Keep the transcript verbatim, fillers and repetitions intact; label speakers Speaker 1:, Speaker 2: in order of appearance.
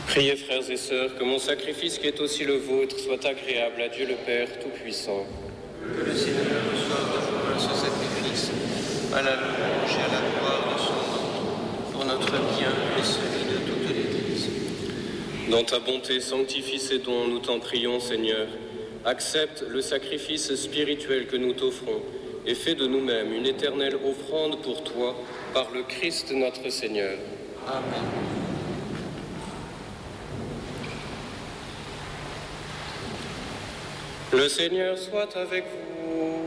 Speaker 1: Priez, frères et sœurs, que mon sacrifice qui est aussi le vôtre soit agréable à Dieu le Père Tout-Puissant.
Speaker 2: Que le Seigneur reçoive de vous ce sacrifice, à la louange et à la gloire de son nom, pour notre bien et celui de toute l'Église.
Speaker 1: Dans ta bonté, sanctifie ces dons, nous t'en prions, Seigneur. Accepte le sacrifice spirituel que nous t'offrons et fais de nous-mêmes une éternelle offrande pour toi, par le Christ notre Seigneur.
Speaker 2: Amen.
Speaker 1: Le Seigneur soit avec vous.